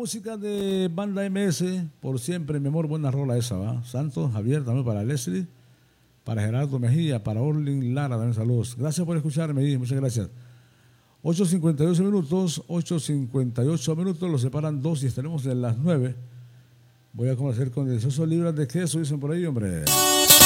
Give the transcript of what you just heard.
música de Banda MS, por siempre, mi amor, buena rola esa, ¿va? Santos, Javier, también para Leslie, para Gerardo Mejía, para Orlin Lara, también saludos. Gracias por escucharme, muchas gracias. 8:58 minutos, 8:58 minutos, los separan 2 y estaremos en las 9. Voy a conocer con 18 libras de queso, dicen por ahí, hombre.